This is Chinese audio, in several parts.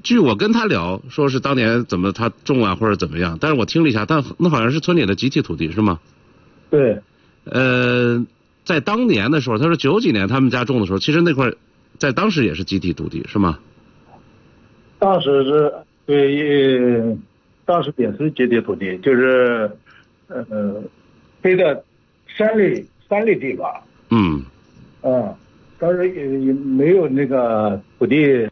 据我跟他聊，说是当年怎么他种啊或者怎么样，但是我听了一下，但那好像是村里的集体土地是吗？ 对。 在当年的时候，他说90几年他们家种的时候，其实那块在当时也是集体土地是吗？ 当时是对，当时也是集体土地，就是配的山里地吧。当时也没有那个土地，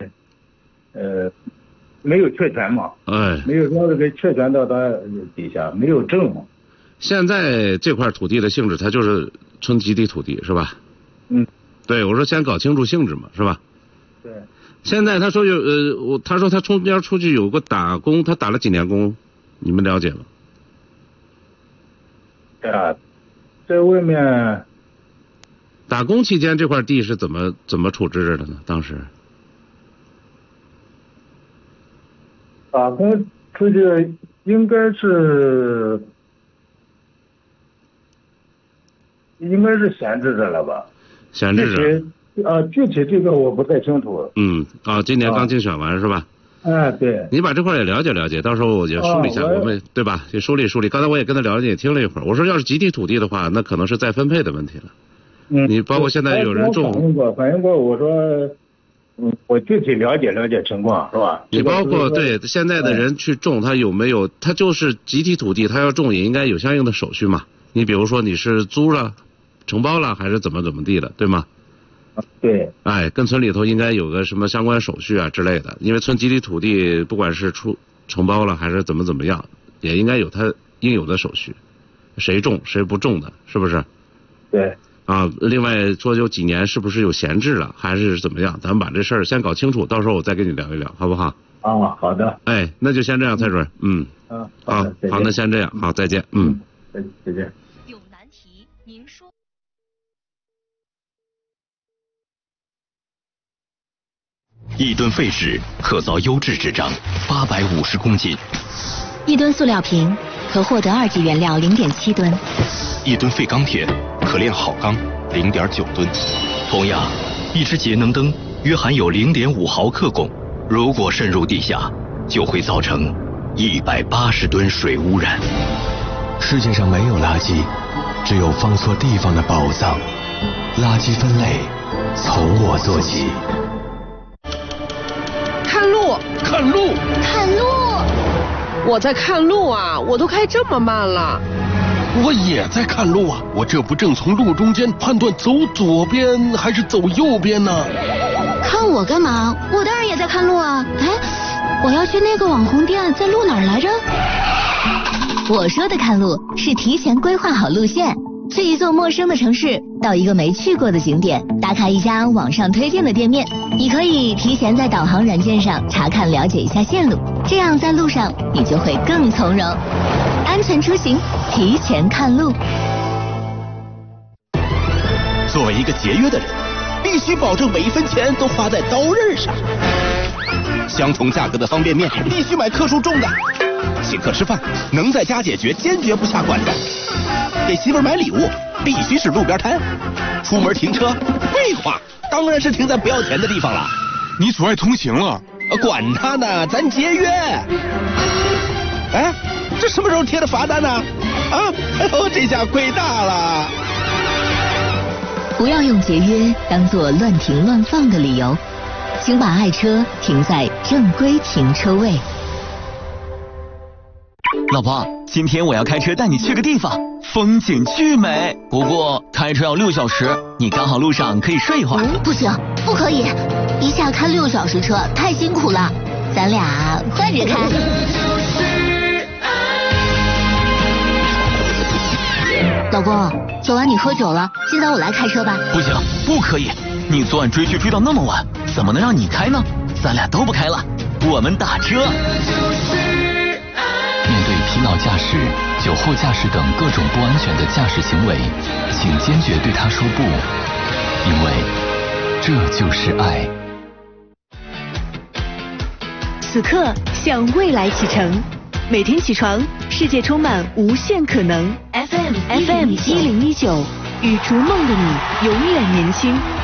没有确权嘛。没有说这个确权到他底下，没有证嘛。 现在这块土地的性质，它就是村集体土地是吧？对，我说先搞清楚性质嘛，是吧？ 对。 现在他说他说他中间出去有个打工，他打了几年工，你们了解吗？ 对啊，在外面打工期间这块地是怎么处置着的呢？当时打工出去应该是闲置着了吧？ 闲置着。 具体这个我不太清楚。 今年刚竞选完是吧？ 对。 你把这块也了解了解，到时候我也梳理一下，我们对吧？也梳理梳理。刚才我也跟他聊，也听了一会儿。我说要是集体土地的话，那可能是再分配的问题了。你包括现在有人种。 反映过，我说，我具体了解情况是吧？ 你包括对现在的人去种，他有没有？他就是集体土地，他要种也应该有相应的手续嘛。你比如说你是租了、承包了还是怎么地的，对吗？ 对。 跟村里头应该有个什么相关手续啊之类的，因为村集体土地不管是承包了还是怎么样，也应该有它应有的手续，谁种谁不种的，是不是？ 对。 另外说有几年是不是有闲置了，还是怎么样？咱们把这事儿先搞清楚，到时候我再跟你聊一聊，好不好？ 好的。 那就先这样，蔡主任。好，那先这样，好，再见。 再见。 有难题您说。 一吨废纸可造优质纸张850公斤， 一吨塑料瓶可获得2级原料0.7吨， 一吨废钢铁可炼好钢0.9吨。同样，一只节能灯约含有0.5毫克汞，如果渗入地下，就会造成180吨水污染。 世界上没有垃圾，只有放错地方的宝藏。垃圾分类从我做起。 看路！我在看路啊！我都开这么慢了。 我也在看路啊！我这不正从路中间判断走左边还是走右边呢？ 看我干嘛？我当然也在看路啊！我要去那个网红店，在路哪儿来着？我说的看路是提前规划好路线，去一座陌生的城市，到一个没去过的景点，打卡一家网上推荐的店面。你可以提前在导航软件上查看了解一下线路，这样在路上你就会更从容。安全出行，提前看路。 作为一个节约的人，必须保证每一分钱都花在刀刃上。相同价格的方便面必须买克数重的。请客吃饭能在家解决，坚决不下馆子。给媳妇儿买礼物必须是路边摊。出门停车，废话，当然是停在不要钱的地方了。 你阻碍通行了。 管他呢，咱节约。这什么时候贴的罚单呢？这下亏大了。 不要用节约当做乱停乱放的理由，请把爱车停在正规停车位。 老婆，今天我要开车带你去个地方，风景巨美，不过开车要6小时，你刚好路上可以睡一会儿。 不行，不可以，一下开6小时车太辛苦了，咱俩换着开。老公，昨晚你喝酒了，今早我来开车吧。 不行，不可以，你昨晚追剧追到那么晚，怎么能让你开呢？咱俩都不开了，我们打车。 面对疲劳驾驶、酒后驾驶等各种不安全的驾驶行为，请坚决对他说不，因为这就是爱。 此刻向未来启程，每天起床，世界充满无限可能。FM 1019，与逐梦的你永远年轻。